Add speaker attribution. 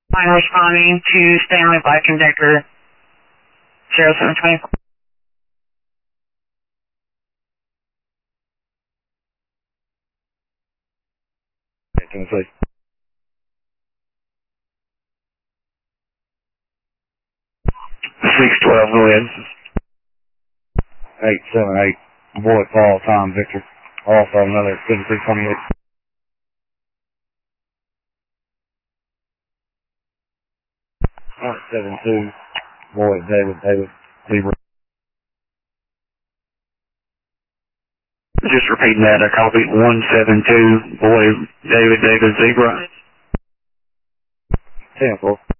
Speaker 1: I'm responding to Stanley Black and Decker 0724.
Speaker 2: Can I say? 612, go ahead. 878, boy, Paul, Tom, Victor. Also another 7328. 172, boy, David, Zebra. Just repeating that, I copy 172, boy, David, Zebra. 10-4.